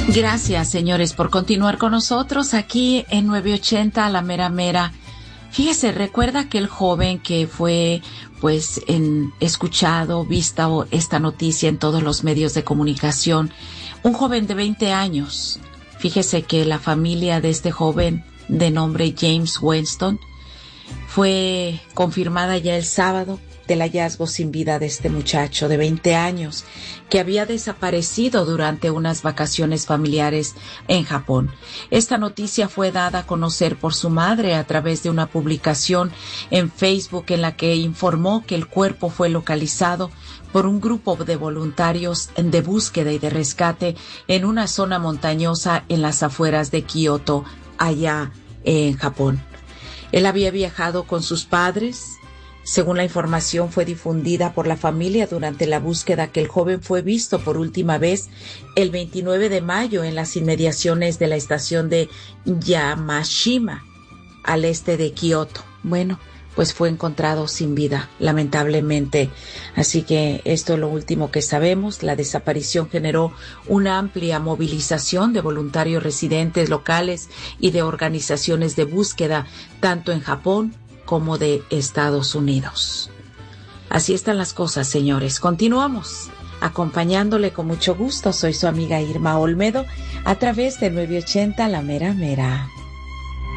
Gracias, señores, por continuar con nosotros aquí en 980 La Mera Mera. Fíjese, recuerda aquel joven que fue, escuchado, vista esta noticia en todos los medios de comunicación. Un joven de 20 años. Fíjese que la familia de este joven, de nombre James Winston, fue confirmada ya el sábado del hallazgo sin vida de este muchacho de 20 años que había desaparecido durante unas vacaciones familiares en Japón. Esta noticia fue dada a conocer por su madre a través de una publicación en Facebook en la que informó que el cuerpo fue localizado por un grupo de voluntarios de búsqueda y de rescate en una zona montañosa en las afueras de Kioto, allá en Japón. Él había viajado con sus padres. Según la información fue difundida por la familia durante la búsqueda, que el joven fue visto por última vez el 29 de mayo en las inmediaciones de la estación de Yamashima, al este de Kioto. Bueno, pues fue encontrado sin vida, lamentablemente. Así que esto es lo último que sabemos. La desaparición generó una amplia movilización de voluntarios residentes locales y de organizaciones de búsqueda, tanto en Japón como de Estados Unidos. Así están las cosas, señores. Continuamos acompañándole con mucho gusto. Soy su amiga Irma Olmedo a través de 980 La Mera Mera.